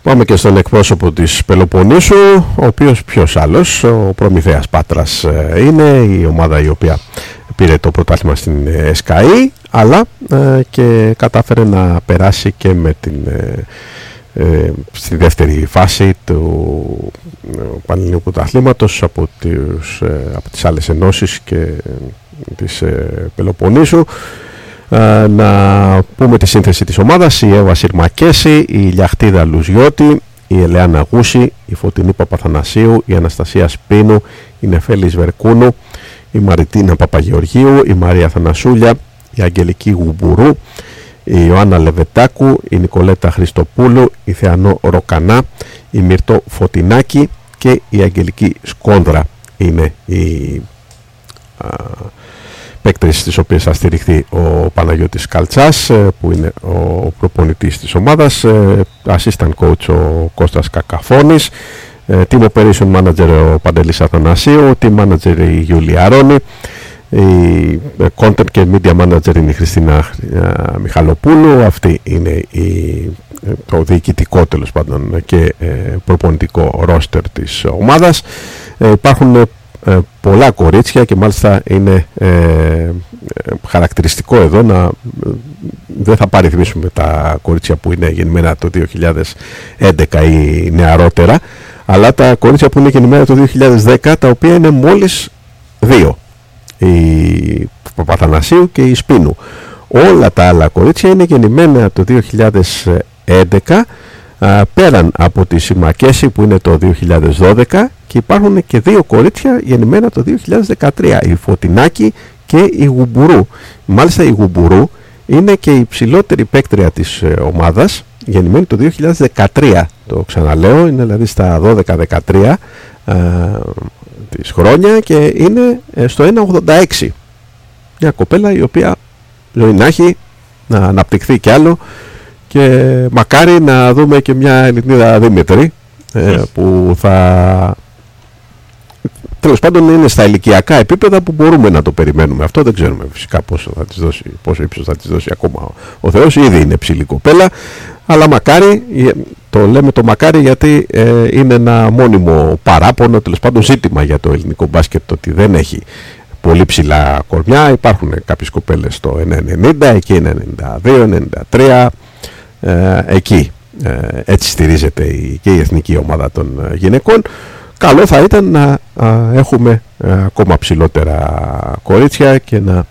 Πάμε και στον εκπρόσωπο της Πελοποννήσου, ο οποίος ποιος άλλος, ο Προμηθέας Πάτρας είναι, η ομάδα η οποία πήρε το πρωτάθλημα στην ΕΣΚΑΗ, αλλά και κατάφερε να περάσει και με την στη δεύτερη φάση του Πανελληνίου Πρωταθλήματος από τις άλλες ενώσεις και της Πελοποννήσου. Να πούμε τη σύνθεση της ομάδας: η Εύα Συρμακέση, η Λιαχτίδα Λουζιώτη, η Ελεάνα Γούση, η Φωτεινή Παπαθανασίου, η Αναστασία Σπίνου, η Νεφέλης Βερκούνου, η Μαριτίνα Παπαγεωργίου, η Μαρία Θανασούλια, η Αγγελική Γουμπουρού, η Ιωάννα Λεβετάκου, η Νικολέτα Χριστοπούλου, η Θεανό Ροκανά, η Μυρτώ Φωτεινάκη και η Αγγελική Σκόνδρα είναι οι παίκτες στις οποίες θα στηριχθεί ο Παναγιώτης Καλτσάς, που είναι ο προπονητής της ομάδας, assistant coach ο Κώστας Κακαφώνης, team operation manager ο Παντελής Αθανασίου, team manager η Γιούλια Αρώνη, η content και media manager είναι η Χριστίνα Μιχαλοπούλου. Αυτή είναι το διοικητικό, τέλος πάντων, και προπονητικό ρόστερ της ομάδας. Υπάρχουν πολλά κορίτσια και μάλιστα είναι χαρακτηριστικό εδώ να δεν θα παριθμίσουμε τα κορίτσια που είναι γεννημένα το 2011 ή νεαρότερα, αλλά τα κορίτσια που είναι γεννημένα το 2010, τα οποία είναι μόλις δύο, η Παπαθανασίου και η Σπίνου. Όλα τα άλλα κορίτσια είναι γεννημένα το 2011, πέραν από τη Σιμακέση που είναι το 2012, και υπάρχουν και δύο κορίτσια γεννημένα το 2013, η Φωτεινάκη και η Γουμπουρού. Μάλιστα η Γουμπουρού είναι και η ψηλότερη παίκτρια της ομάδας, γεννημένη το 2013, το ξαναλέω, είναι δηλαδή στα 12-13 της χρόνια και είναι στο 1,86. Μια κοπέλα η οποία ζωή να έχει να αναπτυχθεί κι άλλο, και μακάρι να δούμε και μια Ελληνίδα Δήμητρη που θα, τέλος πάντων, είναι στα ηλικιακά επίπεδα που μπορούμε να το περιμένουμε. Αυτό δεν ξέρουμε φυσικά πόσο ύψος θα της δώσει ακόμα ο Θεός. Ήδη είναι ψηλή κοπέλα, αλλά μακάρι, το λέμε το μακάρι γιατί είναι ένα μόνιμο παράπονο, τέλος πάντων ζήτημα για το ελληνικό μπάσκετ, ότι δεν έχει πολύ ψηλά κορμιά. Υπάρχουν κάποιες κοπέλες στο 1,90, εκεί είναι 92, 93, εκεί έτσι στηρίζεται και η εθνική ομάδα των γυναικών. Καλό θα ήταν να έχουμε ακόμα ψηλότερα κορίτσια και να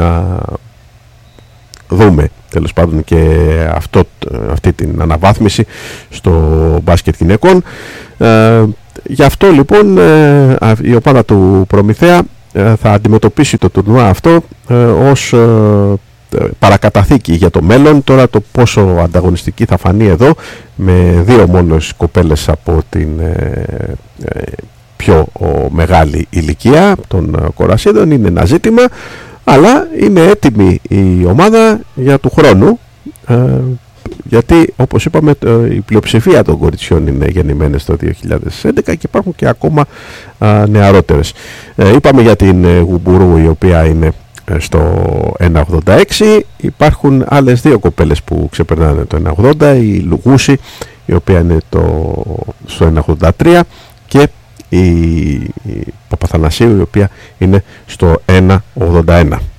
δούμε, τέλος πάντων, και αυτή την αναβάθμιση στο μπάσκετ γυναικών. Γι' αυτό λοιπόν η ομάδα του Προμηθέα θα αντιμετωπίσει το τουρνουά αυτό ως παρακαταθήκη για το μέλλον. Τώρα το πόσο ανταγωνιστική θα φανεί εδώ, με δύο μόνος κοπέλες από την πιο μεγάλη ηλικία των κορασίδων, είναι ένα ζήτημα, αλλά είναι έτοιμη η ομάδα για του χρόνου, γιατί όπως είπαμε η πλειοψηφία των κοριτσιών είναι γεννημένες το 2011 και υπάρχουν και ακόμα νεαρότερες. Είπαμε για την Γουμπουρού, η οποία είναι στο 1,86. Υπάρχουν άλλες δύο κοπέλες που ξεπερνάνε το 1,80, η Λουγούση, η οποία είναι στο 1,83, και η Παπαθανασίου, η οποία είναι στο 1,81.